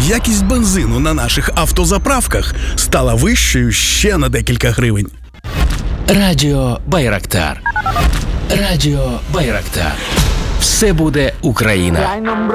якість бензину на наших автозаправках стала вищою ще на декілька гривень. Радіо Байрактар. Радіо Байрактар. Все буде Україна.